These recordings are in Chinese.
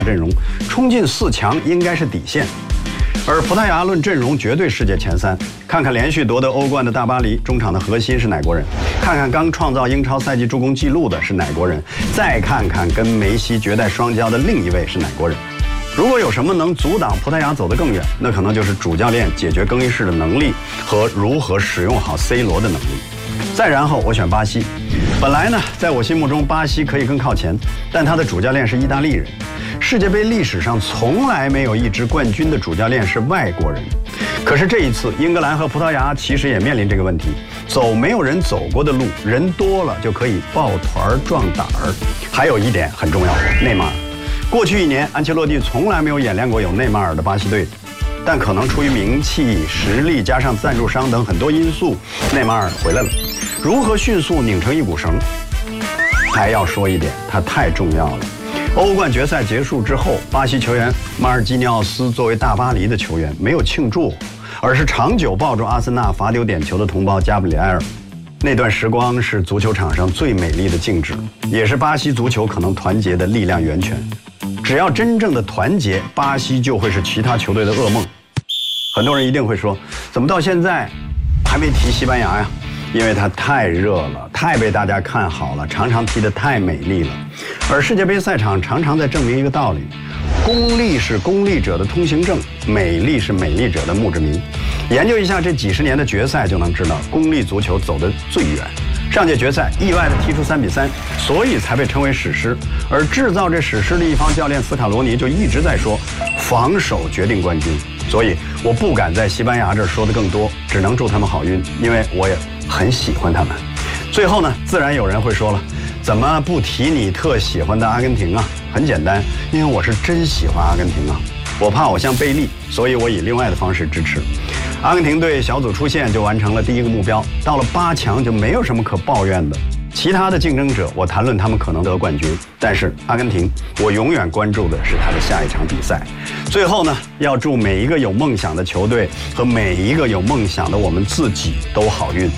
阵容，冲进4强应该是底线。而葡萄牙论阵容绝对世界前3，看看连续夺得欧冠的大巴黎，中场的核心是哪国人？看看刚创造英超赛季助攻纪录的是哪国人？再看看跟梅西绝代双骄的另一位是哪国人？如果有什么能阻挡葡萄牙走得更远，那可能就是主教练解决更衣室的能力和如何使用好 C 罗的能力。再然后我选巴西。本来呢，在我心目中巴西可以更靠前，但他的主教练是意大利人。世界杯历史上从来没有一支冠军的主教练是外国人。可是这一次，英格兰和葡萄牙其实也面临这个问题，走没有人走过的路，人多了就可以抱团壮胆儿。还有一点很重要，内马尔。过去1年，安切洛蒂从来没有演练过有内马尔的巴西队，但可能出于名气、实力加上赞助商等很多因素，内马尔回来了。如何迅速拧成一股绳？还要说一点，他太重要了。欧冠决赛结束之后，巴西球员马尔基尼奥斯作为大巴黎的球员没有庆祝，而是长久抱住阿森纳罚丢点球的同胞加布里埃尔。那段时光是足球场上最美丽的静止，也是巴西足球可能团结的力量源泉。只要真正的团结，巴西就会是其他球队的噩梦。很多人一定会说，怎么到现在还没提西班牙呀？因为它太热了，太被大家看好了，常常踢得太美丽了。而世界杯赛场常常在证明一个道理：功利是功利者的通行证，美丽是美丽者的墓志铭。研究一下这几十年的决赛，就能知道功利足球走得最远。上届决赛意外地踢出3比3，所以才被称为史诗。而制造这史诗的一方教练斯卡罗尼就一直在说，防守决定冠军。所以我不敢在西班牙这儿说的更多，只能祝他们好运，因为我也很喜欢他们。最后呢，自然有人会说了，怎么不提你特喜欢的阿根廷啊？很简单，因为我是真喜欢阿根廷啊。我怕我像贝利，所以我以另外的方式支持。阿根廷队小组出线就完成了第一个目标，到了8强就没有什么可抱怨的。其他的竞争者，我谈论他们可能得冠军，但是阿根廷，我永远关注的是他的下一场比赛。最后呢，要祝每一个有梦想的球队和每一个有梦想的我们自己都好运。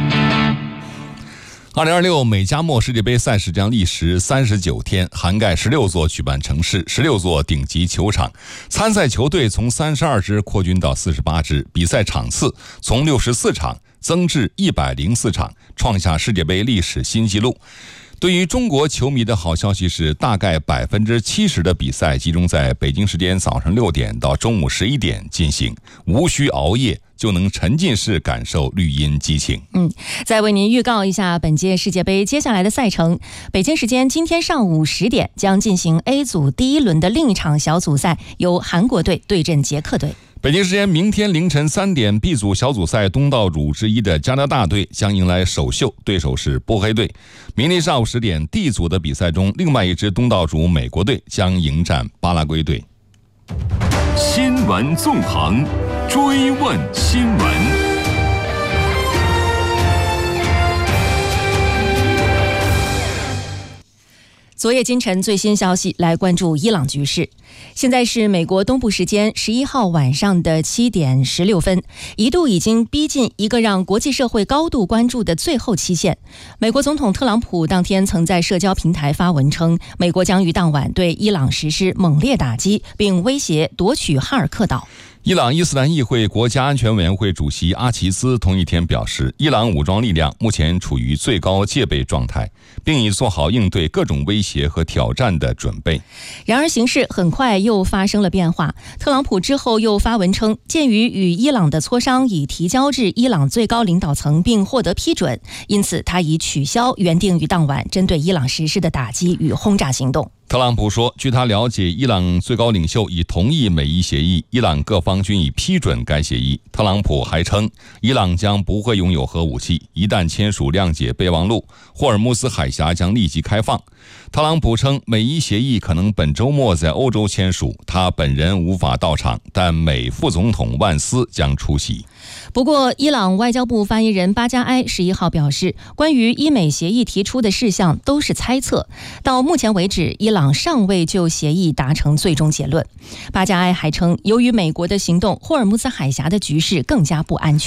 2026美加墨世界杯赛事将历时39天，涵盖16座举办城市、16座顶级球场。参赛球队从32支扩军到48支，比赛场次从64场增至104场，创下世界杯历史新纪录。对于中国球迷的好消息是，大概70%的比赛集中在北京时间早上6点到中午11点进行，无需熬夜，就能沉浸式感受绿茵激情。 再为您预告一下本届世界杯接下来的赛程。北京时间今天上午10点将进行 A 组第1轮的另一场小组赛，由韩国队对阵捷克队。 北京时间明天凌晨3点 ，B 组小组赛东道主之一的加拿大队将迎来首秀，对手是波黑队。明天上午10点 ，D 组的比赛中，另外一支东道主美国队将迎战巴拉圭队。 新闻纵横，追问新闻。 昨夜今晨最新消息，来关注伊朗局势。现在是美国东部时间11号晚上的7点16分，一度已经逼近一个让国际社会高度关注的最后期限。美国总统特朗普当天曾在社交平台发文称，美国将于当晚对伊朗实施猛烈打击，并威胁夺取哈尔克岛。 伊朗伊斯兰议会国家安全委员会主席阿齐斯同一天表示，伊朗武装力量目前处于最高戒备状态，并已做好应对各种威胁和挑战的准备。 然而形势很快又发生了变化，特朗普之后又发文称，鉴于与伊朗的磋商已提交至伊朗最高领导层并获得批准，因此他已取消原定于当晚针对伊朗实施的打击与轰炸行动。 特朗普说，据他了解，伊朗最高领袖已同意美伊协议，伊朗各方均已批准该协议。特朗普还称，伊朗将不会拥有核武器，一旦签署谅解备忘录，霍尔木兹海峡将立即开放。特朗普称，美伊协议可能本周末在欧洲签署，他本人无法到场，但美副总统万斯将出席。 不过，伊朗外交部发言人巴加埃11号表示，关于伊美协议提出的事项都是猜测，到目前为止，伊朗尚未就协议达成最终结论。巴加埃还称，由于美国的行动，霍尔木兹海峡的局势更加不安全。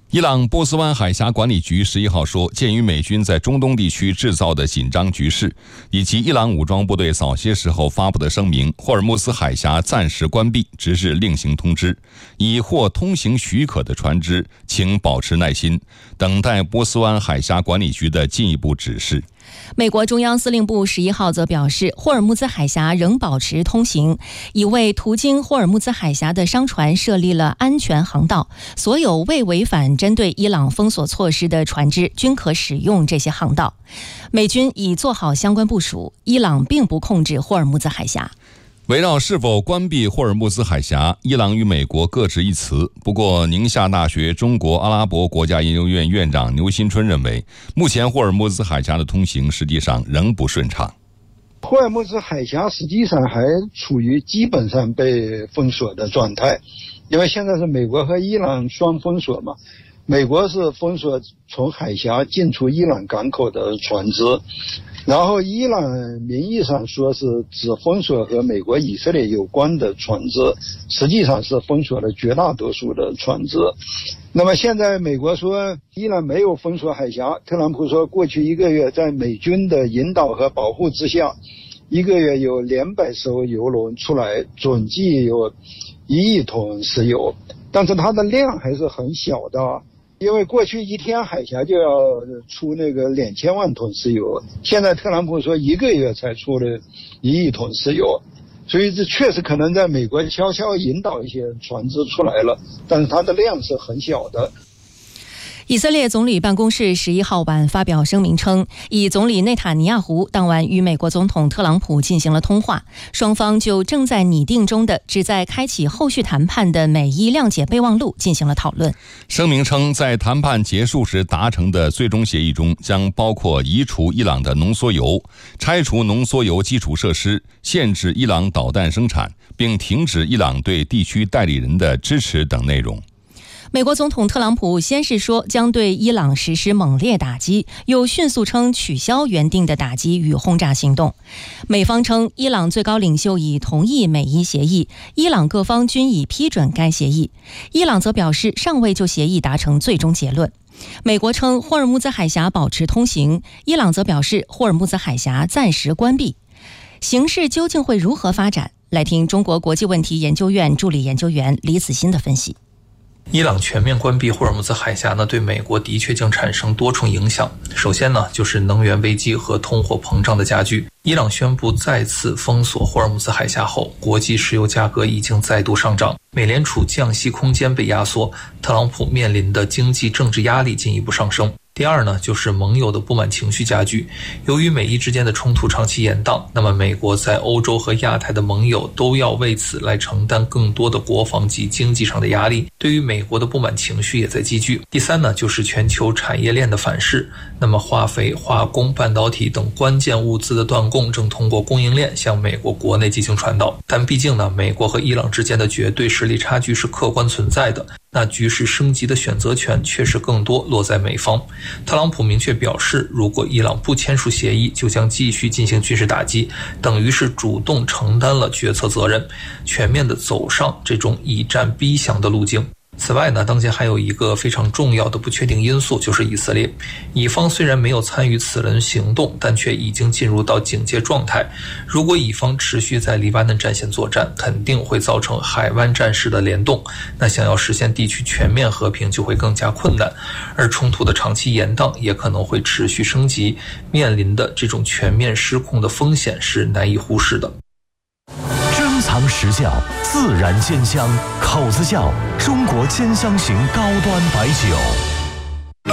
伊朗波斯湾海峡管理局11号说，鉴于美军在中东地区制造的紧张局势，以及伊朗武装部队早些时候发布的声明，霍尔木兹海峡暂时关闭，直至另行通知。已获通行许可的船只，请保持耐心，等待波斯湾海峡管理局的进一步指示。 美国中央司令部11号则表示，霍尔木兹海峡仍保持通行，已为途经霍尔木兹海峡的商船设立了安全航道，所有未违反针对伊朗封锁措施的船只均可使用这些航道。美军已做好相关部署，伊朗并不控制霍尔木兹海峡。 围绕是否关闭霍尔木兹海峡，伊朗与美国各执一词。不过，宁夏大学中国阿拉伯国家研究院院长牛新春认为，目前霍尔木兹海峡的通行实际上仍不顺畅。 霍尔木兹海峡实际上还处于基本上被封锁的状态，因为现在是美国和伊朗双封锁嘛。美国是封锁从海峡进出伊朗港口的船只，然后伊朗名义上说是只封锁和美国以色列有关的船只，实际上是封锁了绝大多数的船只。那么现在美国说伊朗没有封锁海峡，特朗普说过去1个月在美军的引导和保护之下，1个月有200艘油轮出来，总计有1亿桶石油，但是它的量还是很小的，因为过去1天海峡就要出那个2000万桶石油，现在特朗普说1个月才出了1亿桶石油，所以这确实可能在美国悄悄引导一些船只出来了，但是它的量是很小的。 以色列总理办公室11号晚发表声明称，以总理内塔尼亚胡当晚与美国总统特朗普进行了通话，双方就正在拟定中的旨在开启后续谈判的美伊谅解备忘录进行了讨论。 声明称，在谈判结束时达成的最终协议中，将包括移除伊朗的浓缩铀、拆除浓缩铀基础设施、限制伊朗导弹生产，并停止伊朗对地区代理人的支持等内容。 美国总统特朗普先是说将对伊朗实施猛烈打击，又迅速称取消原定的打击与轰炸行动。美方称伊朗最高领袖已同意美伊协议，伊朗各方均已批准该协议。伊朗则表示尚未就协议达成最终结论。美国称霍尔木兹海峡保持通行，伊朗则表示霍尔木兹海峡暂时关闭。形势究竟会如何发展？来听中国国际问题研究院助理研究员李子欣的分析。 伊朗全面关闭霍尔木兹海峡呢，对美国的确将产生多重影响。首先呢，就是能源危机和通货膨胀的加剧。伊朗宣布再次封锁霍尔木兹海峡后，国际石油价格已经再度上涨，美联储降息空间被压缩，特朗普面临的经济政治压力进一步上升。第二呢，就是盟友的不满情绪加剧。由于美伊之间的冲突长期延宕，那么美国在欧洲和亚太的盟友都要为此来承担更多的国防及经济上的压力，对于美国的不满情绪也在积聚。第三呢，就是全球产业链的反噬。那么化肥、化工、半导体等关键物资的断供正通过供应链向美国国内进行传导。但毕竟呢，美国和伊朗之间的绝对实力差距是客观存在的，那局势升级的选择权确实更多落在美方。特朗普明确表示，如果伊朗不签署协议，就将继续进行军事打击，等于是主动承担了决策责任，全面的走上这种以战逼降的路径。此外呢，当前还有一个非常重要的不确定因素，就是以色列。以方虽然没有参与此轮行动，但却已经进入到警戒状态。如果以方持续在黎巴嫩战线作战，肯定会造成海湾战事的联动，那想要实现地区全面和平就会更加困难，而冲突的长期延宕也可能会持续升级，面临的这种全面失控的风险是难以忽视的。 珍藏实窖，自然煎香，口子窖，中国煎香型高端白酒。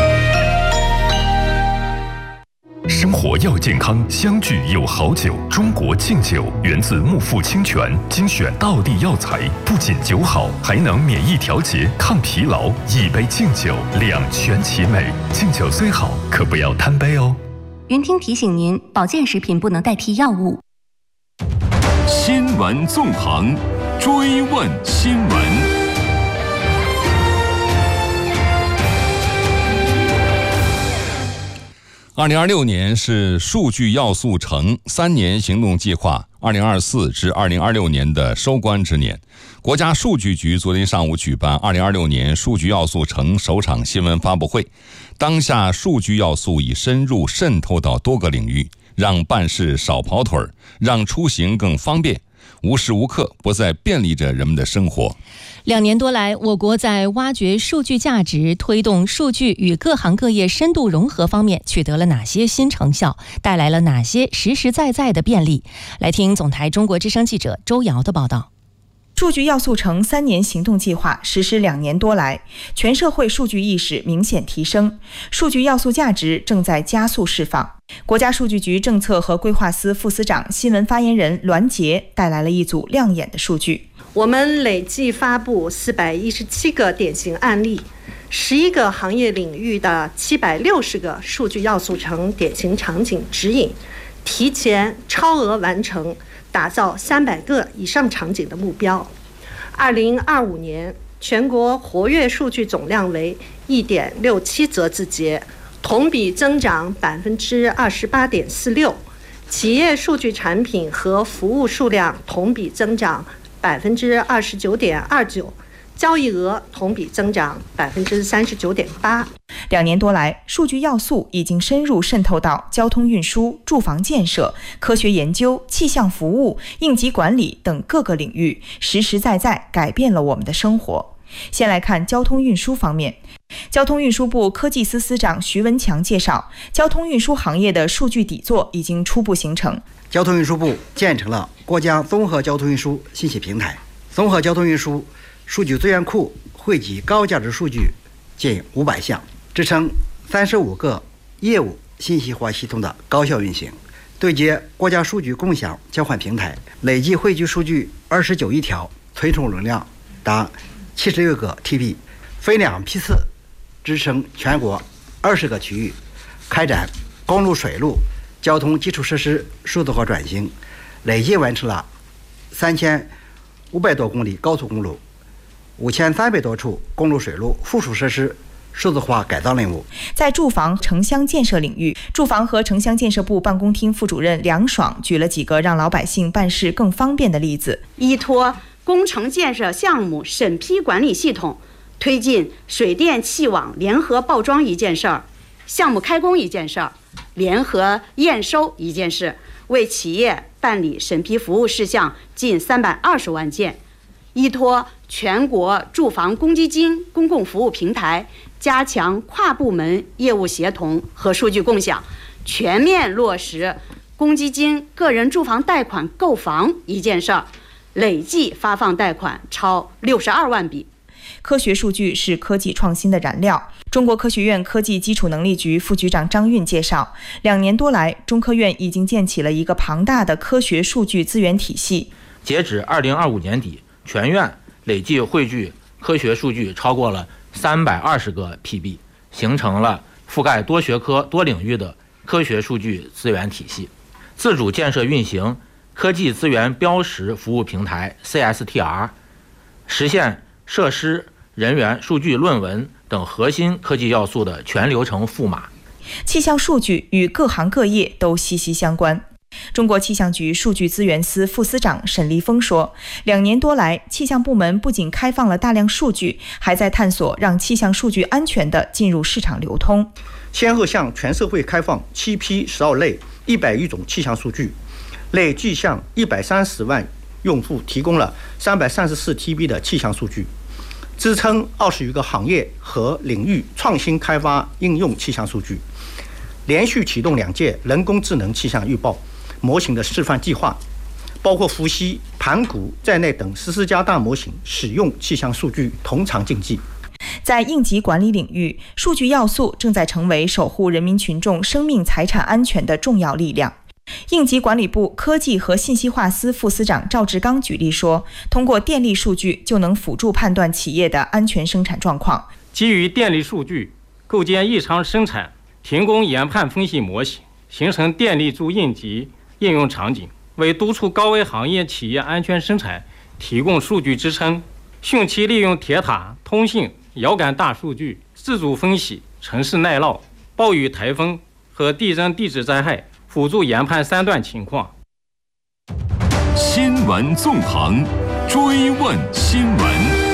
生活要健康，相聚有好酒。中国敬酒源自木富清泉，精选道地药材，不仅酒好，还能免疫调节、抗疲劳。一杯敬酒，两全其美。敬酒虽好，可不要贪杯哦。 云听提醒您，保健食品不能代替药物。 新闻纵横，追问新闻。 2026年是数据要素城3年行动计划 2024至2026年的收官之年。国家数据局昨天上午举办2026年数据要素城首场新闻发布会。当下数据要素已深入渗透到多个领域，让办事少跑腿儿，让出行更方便，无时无刻不在便利着人们的生活。 2年多来，我国在挖掘数据价值、推动数据与各行各业深度融合方面取得了哪些新成效，带来了哪些实实在在的便利？来听总台中国之声记者周瑶的报道。 数据要素城3年行动计划实施2年多来，全社会数据意识明显提升，数据要素价值正在加速释放。国家数据局政策和规划司副司长、新闻发言人栾杰带来了一组亮眼的数据。 我们累计发布417个典型案例，11个行业领域的760个数据要素城典型场景指引，提前超额完成打造300个以上场景的目标。2025年全国活跃数据总量为1.67则字节，同比增长28.46%，企业数据产品和服务数量同比增长29.29%，交易额同比增长39.8%。 2年多来，数据要素已经深入渗透到交通运输、住房建设、科学研究、气象服务、应急管理等各个领域，实实在在改变了我们的生活。先来看交通运输方面，交通运输部科技司司长徐文强介绍，交通运输行业的数据底座已经初步形成。 交通运输部建成了国家综合交通运输信息平台，综合交通运输数据资源库汇集高价值数据近500项，支撑35个业务信息化系统的高效运行。对接国家数据共享交换平台，累计汇聚数据29亿条，存储容量达76个 TB， 分2批次支撑全国20个区域，开展公路、水路交通基础设施数字化转型，累计完成了3500多公里高速公路、5300多处公路、水路附属设施数字化改造任务。 在住房城乡建设领域，住房和城乡建设部办公厅副主任梁爽举了几个让老百姓办事更方便的例子。 依托工程建设项目审批管理系统，推进水电气网联合报装一件事儿，项目开工一件事儿，联合验收一件事，为企业办理审批服务事项近320万件。依托全国住房公积金公共服务平台，加强跨部门业务协同和数据共享，全面落实公积金个人住房贷款购房一件事儿，累计发放贷款超62万笔。 科学数据是科技创新的燃料。中国科学院科技基础能力局副局长张运介绍，2年多来，中科院已经建起了一个庞大的科学数据资源体系。 截止2025年底，全院累计汇聚科学数据超过了320个 PB， 形成了覆盖多学科多领域的科学数据资源体系，自主建设运行科技资源标识服务平台 CSTR， 实现设施、人员、数据、论文等核心科技要素的全流程赋码。 气象数据与各行各业都息息相关。中国气象局数据资源司副司长沈立峰说，2年多来，气象部门不仅开放了大量数据，还在探索让气象数据安全地进入市场流通。 先后向全社会开放7批12类101种气象数据，累计向130万用户提供了334 TB 的气象数据，支撑20余个行业和领域创新开发应用气象数据。连续启动2届人工智能气象预报模型的示范计划，包括伏羲、盘古在内等14家大模型使用气象数据同场竞技。 在应急管理领域，数据要素正在成为守护人民群众生命财产安全的重要力量。应急管理部科技和信息化司副司长赵志刚举例说，通过电力数据就能辅助判断企业的安全生产状况。 基于电力数据，构建异常生产停工研判分析模型，形成电力助应急应用场景，为督促高危行业企业安全生产提供数据支撑。汛期利用铁塔、通信、遥感大数据自主分析城市耐涝、暴雨、台风和地震地质灾害，辅助研判3段情况。 新闻纵横，追问新闻。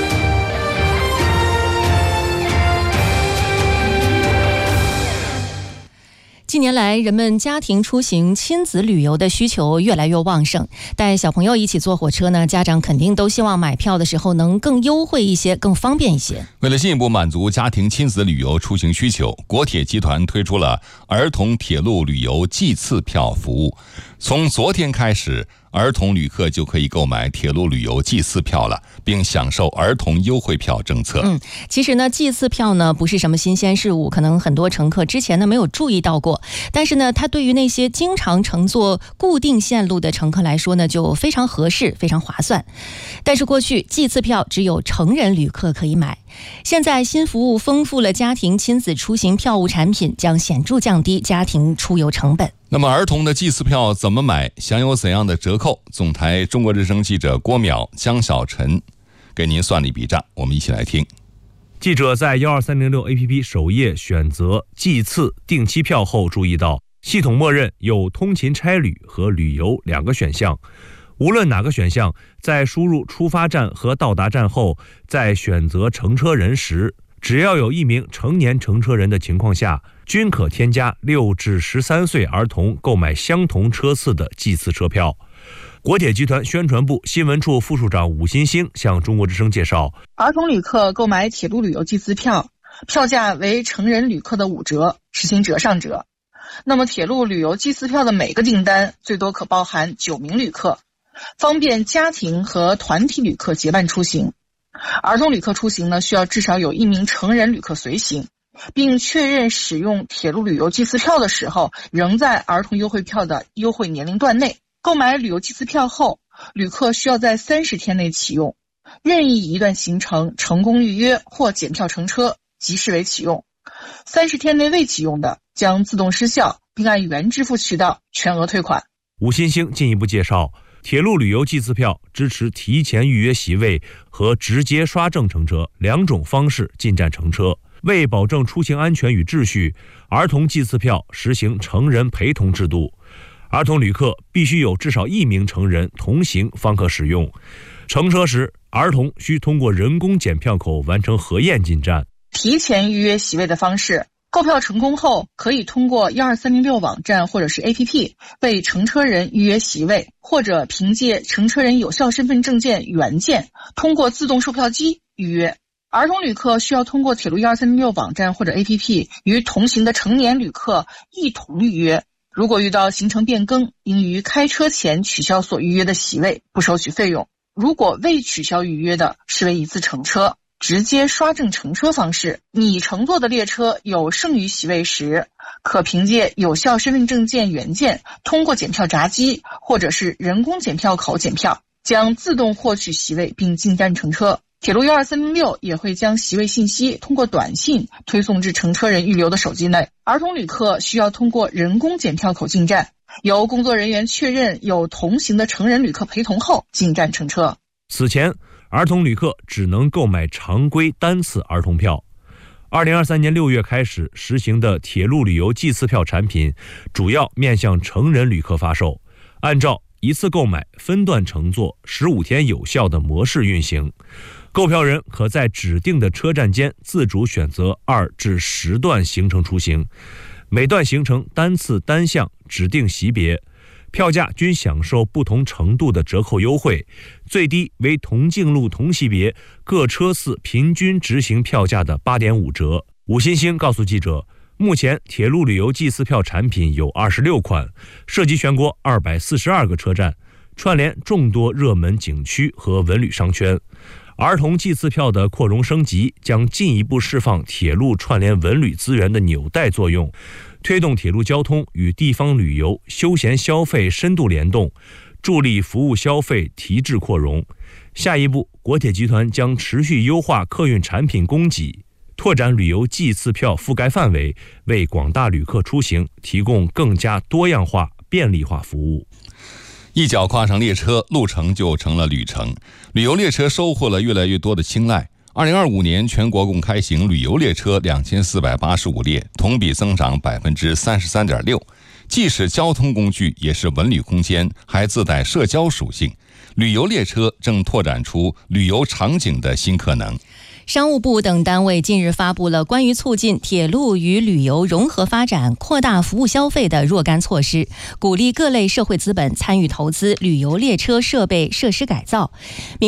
近年来，人们家庭出行、亲子旅游的需求越来越旺盛。带小朋友一起坐火车呢，家长肯定都希望买票的时候能更优惠一些、更方便一些。 为了进一步满足家庭亲子旅游出行需求，国铁集团推出了儿童铁路旅游季次票服务。从昨天开始，儿童旅客就可以购买铁路旅游季次票了，并享受儿童优惠票政策。 其实呢，季次票呢不是什么新鲜事物，可能很多乘客之前呢没有注意到过。但是呢，它对于那些经常乘坐固定线路的乘客来说呢，就非常合适，非常划算。但是过去季次票只有成人旅客可以买，现在新服务丰富了家庭亲子出行票务产品，将显著降低家庭出游成本。 那么儿童的季次票怎么买，享有怎样的折扣？总台中国之声记者郭淼、江小晨给您算了一笔账，我们一起来听。 记者在12306 APP 首页选择季次定期票后，注意到系统默认有通勤差旅和旅游两个选项。无论哪个选项，在输入出发站和到达站后，在选择乘车人时，只要有一名成年乘车人的情况下，均可添加6至13岁儿童购买相同车次的季次车票。国铁集团宣传部新闻处副处长武新兴向中国之声介绍， 儿童旅客购买铁路旅游季次票，票价为成人旅客的5折，实行折上折。那么铁路旅游季次票的每个订单最多可包含9名旅客，方便家庭和团体旅客结伴出行。儿童旅客出行呢，需要至少有1名成人旅客随行，并确认使用铁路旅游季次票的时候仍在儿童优惠票的优惠年龄段内。购买旅游季次票后，旅客需要在30天内启用，任意一段行程成功预约或检票乘车即视为启用，30天内未启用的将自动失效，并按原支付渠道全额退款。 吴新兴进一步介绍，铁路旅游季次票支持提前预约席位和直接刷证乘车2种方式进站乘车。为保证出行安全与秩序，儿童季次票实行成人陪同制度，儿童旅客必须有至少1名成人同行方可使用。乘车时，儿童需通过人工检票口完成核验进站。 提前预约席位的方式，购票成功后，可以通过12306网站或者是 APP 为乘车人预约席位，或者凭借乘车人有效身份证件原件通过自动售票机预约。儿童旅客需要通过铁路12306网站或者 APP 与同行的成年旅客一同预约。如果遇到行程变更，应于开车前取消所预约的席位，不收取费用。如果未取消预约的，视为一次乘车。直接刷证乘车方式，拟乘坐的列车有剩余席位时，可凭借有效身份证件原件通过检票闸机或者是人工检票口检票，将自动获取席位并进站乘车。铁路12306也会将席位信息通过短信推送至乘车人预留的手机内。儿童旅客需要通过人工检票口进站，由工作人员确认有同行的成人旅客陪同后进站乘车。 此前，儿童旅客只能购买常规单次儿童票。2023年6月开始实行的铁路旅游季次票产品，主要面向成人旅客发售，按照一次购买、分段乘坐、15天有效的模式运行。购票人可在指定的车站间自主选择2至10段行程出行，每段行程单次单项指定级别，票价均享受不同程度的折扣优惠，最低为同径路同级别各车次平均执行票价的 8.5 折。武新兴告诉记者，目前铁路旅游季次票产品有26款，涉及全国242个车站，串联众多热门景区和文旅商圈。儿童季次票的扩容升级将进一步释放铁路串联文旅资源的纽带作用，推动铁路交通与地方旅游、休闲消费深度联动，助力服务消费提质扩容。下一步，国铁集团将持续优化客运产品供给，拓展旅游季次票覆盖范围，为广大旅客出行提供更加多样化、便利化服务。 一脚跨上列车，路程就成了旅程。旅游列车收获了越来越多的青睐。2025年全国共开行旅游列车2485列，同比增长 33.6%。既是交通工具，也是文旅空间，还自带社交属性。 旅游列车正拓展出旅游场景的新可能。 商务部等单位近日发布了关于促进铁路与旅游融合发展、扩大服务消费的若干措施，鼓励各类社会资本参与投资旅游列车设备设施改造。